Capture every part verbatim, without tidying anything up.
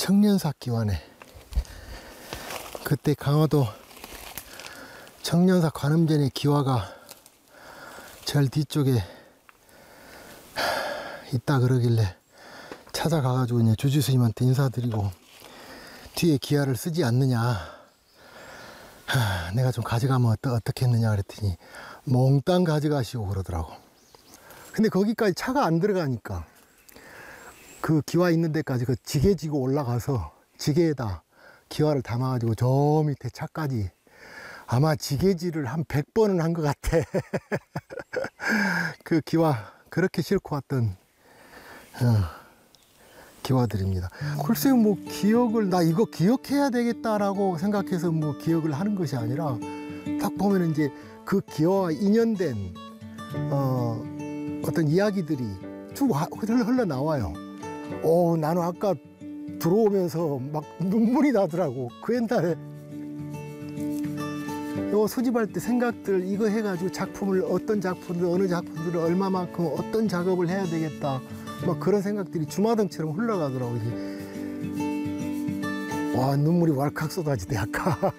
청년사 기와네. 그때 강화도 청년사 관음전의 기와가 절 뒤쪽에 있다 그러길래 찾아가가지고 이제 주지 스님한테 인사드리고 뒤에 기와를 쓰지 않느냐, 하, 내가 좀 가져가면 어떠, 어떻게 했느냐 그랬더니 몽땅 가져가시오 그러더라고. 근데 거기까지 차가 안 들어가니까 그 기와 있는 데까지 그 지게 지고 올라가서 지게에다 기와를 담아가지고 저 밑에 차까지 아마 지게질을 한 백 번은 한 것 같아. 그 기와 그렇게 싣고 왔던 어, 기와들입니다. 글쎄요, 뭐 기억을 나 이거 기억해야 되겠다라고 생각해서 뭐 기억을 하는 것이 아니라 딱 보면 이제 그 기와와 인연된 어, 어떤 이야기들이 쭉 흘러, 흘러 나와요. 오, 나는 아까 들어오면서 막 눈물이 나더라고. 그 옛날에 요 수집할 때 생각들 이거 해가지고 작품을 어떤 작품들 어느 작품들을 얼마만큼 어떤 작업을 해야 되겠다 막 그런 생각들이 주마등처럼 흘러가더라고. 와, 눈물이 왈칵 쏟아지대 아까.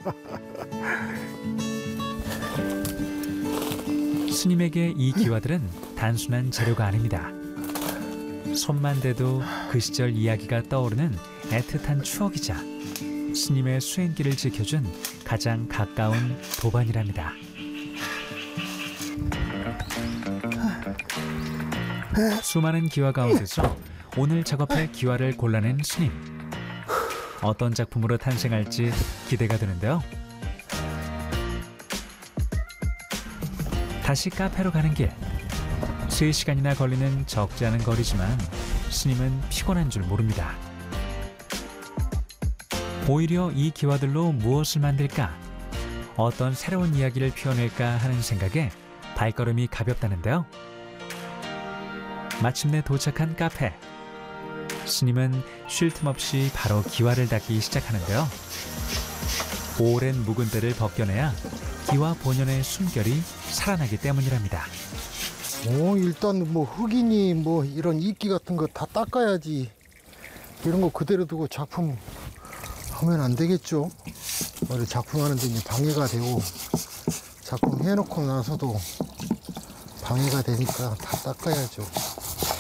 스님에게 이 기와들은 단순한 재료가 아닙니다. 손만 대도 그 시절 이야기가 떠오르는 애틋한 추억이자 스님의 수행길을 지켜준 가장 가까운 도반이랍니다. 수많은 기와 가운데서 오늘 작업할 기와를 골라낸 스님. 어떤 작품으로 탄생할지 기대가 되는데요. 다시 카페로 가는 길. 세 시간이나 걸리는 적지 않은 거리지만 스님은 피곤한 줄 모릅니다. 오히려 이 기와들로 무엇을 만들까? 어떤 새로운 이야기를 피워낼까 하는 생각에 발걸음이 가볍다는데요. 마침내 도착한 카페. 스님은 쉴 틈 없이 바로 기와를 닦기 시작하는데요. 오랜 묵은 때를 벗겨내야 기와 본연의 숨결이 살아나기 때문이랍니다. 오, 일단 뭐 흙이니 뭐 이런 이끼 같은 거 다 닦아야지. 이런 거 그대로 두고 작품 하면 안 되겠죠. 원래 작품 하는데 이제 방해가 되고 작품 해놓고 나서도 방해가 되니까 다 닦아야죠.